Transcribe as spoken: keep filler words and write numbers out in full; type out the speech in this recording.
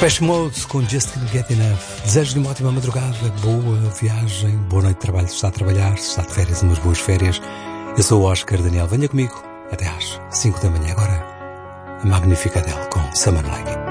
Depeche Mode com Just Can't Get Enough. Desejo-lhe uma ótima madrugada, boa viagem, boa noite de trabalho, se está a trabalhar, se está de férias, umas boas férias. Eu sou o Oscar Daniel, venha comigo até às cinco da manhã. Agora, a magnífica Adele com Summer Like It.